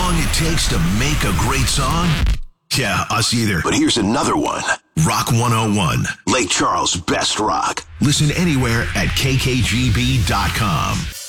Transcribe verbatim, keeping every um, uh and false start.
long it takes to make a great song? Yeah, us either. But here's another one. Rock one oh one, Lake Charles' best rock. Listen anywhere at K K G B dot com.